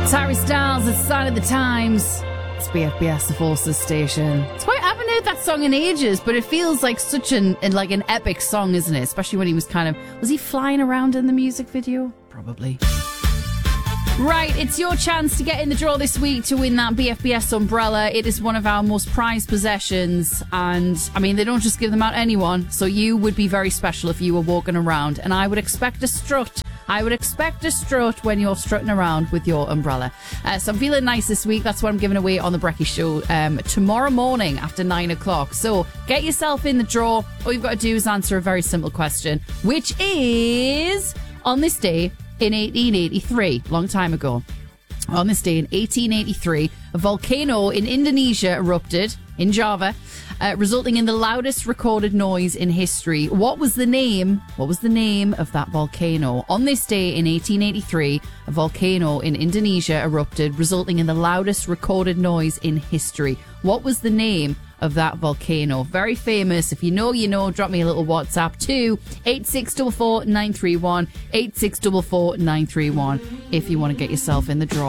Harry Styles, it's Sign of the Times. It's BFBS, the Forces station. It's quite, I haven't heard that song in ages, but it feels like such an epic song, isn't it? Especially when he was was he flying around in the music video? Probably. Right, it's your chance to get in the draw this week to win that BFBS umbrella. It is one of our most prized possessions, and I mean, they don't just give them out to anyone, so you would be very special if you were walking around, and I would expect a strut. I would expect a strut when you're strutting around with your umbrella. So I'm feeling nice this week. That's what I'm giving away on the Brekkie Show tomorrow morning after 9 o'clock. So get yourself in the draw. All you've got to do is answer a very simple question, which is, on this day in 1883, long time ago, on this day in 1883, a volcano in Indonesia erupted in Java, resulting in the loudest recorded noise in history. What was the name of that volcano? On this day in 1883, a volcano in Indonesia erupted, resulting in the loudest recorded noise in history. What was the name of that volcano? Very famous. If you know, you know. Drop me a little WhatsApp to 8644931, 8644931, if you want to get yourself in the draw.